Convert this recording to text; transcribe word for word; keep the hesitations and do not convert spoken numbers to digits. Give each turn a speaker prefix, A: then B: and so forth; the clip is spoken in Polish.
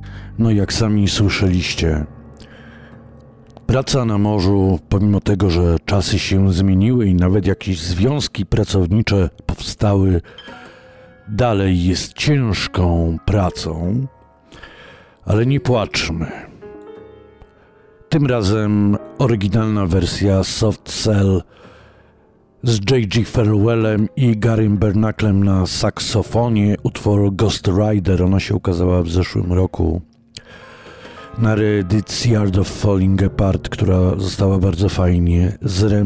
A: No jak sami słyszeliście, praca na morzu, pomimo tego, że czasy się zmieniły i nawet jakieś związki pracownicze powstały, dalej jest ciężką pracą, ale nie płaczmy. Tym razem oryginalna wersja Soft Cell z J G Farewellem i Garym Bernacklem na saksofonie, utworu Ghost Rider. Ona się ukazała w zeszłym roku na reedycji Art of Falling Apart, która została bardzo fajnie zrealizowana.